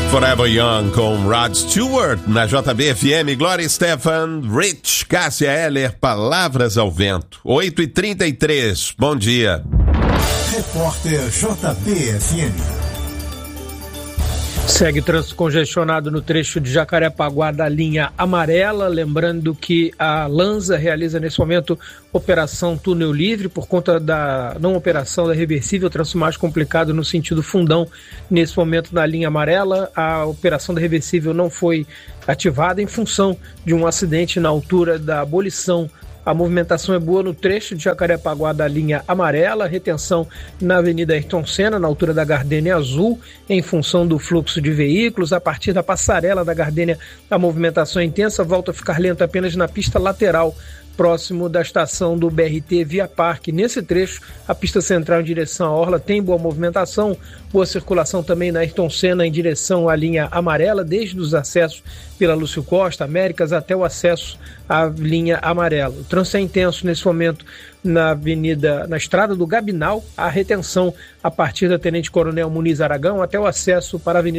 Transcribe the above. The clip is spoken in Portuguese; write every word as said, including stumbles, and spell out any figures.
Forever Young com Rod Stewart na J B F M. Gloria Stefan, Rich, Cássia Eller, Palavras ao Vento. oito e trinta e três, bom dia. Repórter J B F M. Segue trânsito congestionado no trecho de Jacarepaguá da linha amarela, lembrando que a Lanza realiza nesse momento operação túnel livre por conta da não operação da reversível, trânsito mais complicado no sentido fundão nesse momento na linha amarela. A operação da reversível não foi ativada em função de um acidente na altura da abolição. A movimentação é boa no trecho de Jacarepaguá da linha amarela, retenção na Avenida Ayrton Senna, na altura da Gardênia Azul, em função do fluxo de veículos. A partir da passarela da Gardênia, a movimentação é intensa, volta a ficar lenta apenas na pista lateral, próximo da estação do B R T Via Parque. Nesse trecho, a pista central em direção à Orla tem boa movimentação, boa circulação também na Ayrton Senna em direção à linha amarela, desde os acessos pela Lúcio Costa, Américas, até o acesso à linha amarela. O trânsito é intenso nesse momento na avenida, na estrada do Gabinal, a retenção a partir da Tenente Coronel Muniz Aragão até o acesso para a Avenida